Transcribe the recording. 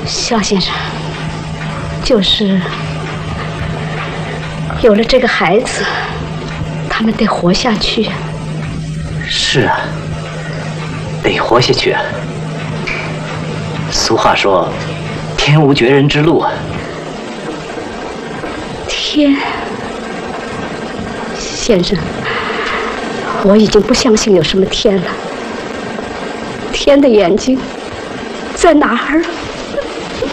肖先生，就是有了这个孩子，他们得活下去。 是啊，得活下去啊。俗话说，天无绝人之路啊。 天，先生，我已经不相信有什么天了。天的眼睛在哪儿？